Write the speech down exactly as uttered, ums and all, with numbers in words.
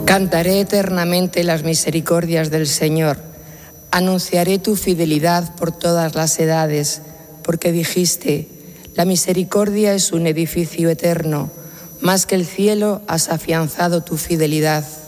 Cantaré eternamente las misericordias del Señor. Anunciaré tu fidelidad por todas las edades, porque dijiste, la misericordia es un edificio eterno. Más que el cielo has afianzado tu fidelidad.